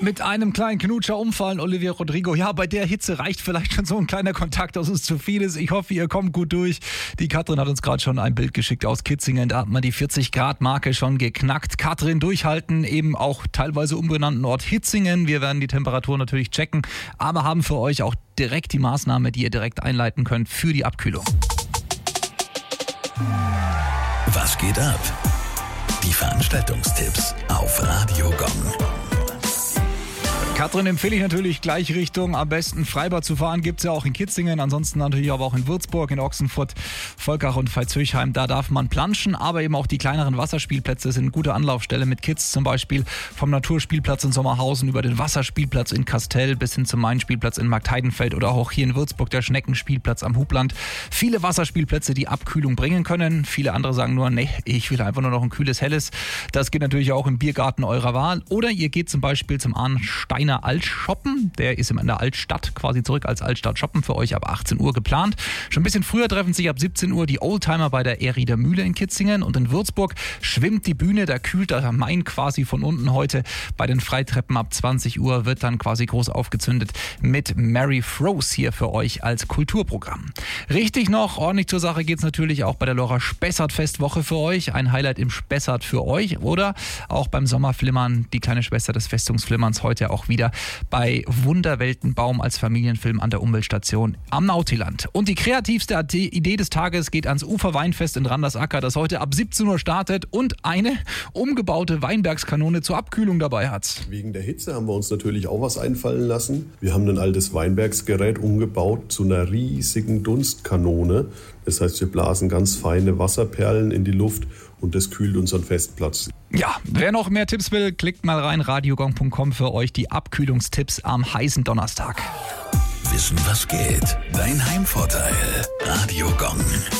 Mit einem kleinen Knutscher umfallen, Olivia Rodrigo. Ja, bei der Hitze reicht vielleicht schon so ein kleiner Kontakt, dass es zu viel ist. Ich hoffe, ihr kommt gut durch. Die Katrin hat uns gerade schon ein Bild geschickt aus Kitzingen. Da hat man die 40-Grad-Marke schon geknackt. Katrin, durchhalten, eben auch teilweise umbenannten Ort Hitzingen. Wir werden die Temperatur natürlich checken, aber haben für euch auch direkt die Maßnahme, die ihr direkt einleiten könnt für die Abkühlung. Was geht ab? Die Veranstaltungstipps auf Radio Gong. Katrin, empfehle ich natürlich gleich Richtung am besten Freibad zu fahren. Gibt es ja auch in Kitzingen, ansonsten natürlich aber auch in Würzburg, in Ochsenfurt, Volkach und Veitshöchheim. Da darf man planschen, aber eben auch die kleineren Wasserspielplätze sind eine gute Anlaufstelle mit Kids, zum Beispiel vom Naturspielplatz in Sommerhausen über den Wasserspielplatz in Kastel bis hin zum Main-Spielplatz in Marktheidenfeld oder auch hier in Würzburg der Schneckenspielplatz am Hubland. Viele Wasserspielplätze, die Abkühlung bringen können. Viele andere sagen nur, nee, ich will einfach nur noch ein kühles, helles. Das geht natürlich auch im Biergarten eurer Wahl. Oder ihr geht zum Beispiel zum Arnsteiner Altshoppen. Der ist in der Altstadt quasi zurück als Altstadt shoppen, für euch ab 18 Uhr geplant. Schon ein bisschen früher treffen sich ab 17 Uhr die Oldtimer bei der Ehrieder Mühle in Kitzingen und in Würzburg schwimmt die Bühne, da kühlt der Main quasi von unten heute. Bei den Freitreppen ab 20 Uhr wird dann quasi groß aufgezündet mit Mary Froze hier für euch als Kulturprogramm. Richtig noch, ordentlich zur Sache geht's natürlich auch bei der Lora Spessart-Festwoche für euch. Ein Highlight im Spessart für euch oder auch beim Sommerflimmern, die kleine Schwester des Festungsflimmerns, heute auch wieder bei Wunderweltenbaum als Familienfilm an der Umweltstation am Nautiland. Und die kreativste Idee des Tages geht ans Uferweinfest in Randersacker, das heute ab 17 Uhr startet und eine umgebaute Weinbergskanone zur Abkühlung dabei hat. Wegen der Hitze haben wir uns natürlich auch was einfallen lassen. Wir haben ein altes Weinbergsgerät umgebaut zu einer riesigen Dunstkanone. Das heißt, wir blasen ganz feine Wasserperlen in die Luft und das kühlt unseren Festplatz. Ja, wer noch mehr Tipps will, klickt mal rein, radiogong.com für euch die Abkühlungstipps am heißen Donnerstag. Wissen, was geht? Dein Heimvorteil. Radio Gong.